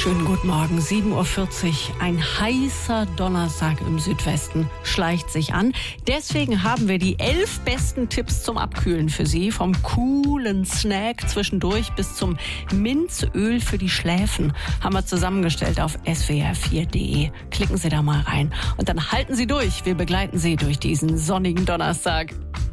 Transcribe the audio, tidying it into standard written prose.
Schönen guten Morgen, 7.40 Uhr. Ein heißer Donnerstag im Südwesten schleicht sich an. Deswegen haben wir die 11 besten Tipps zum Abkühlen für Sie. Vom coolen Snack zwischendurch bis zum Minzöl für die Schläfen haben wir zusammengestellt auf swr4.de. Klicken Sie da mal rein und dann halten Sie durch. Wir begleiten Sie durch diesen sonnigen Donnerstag.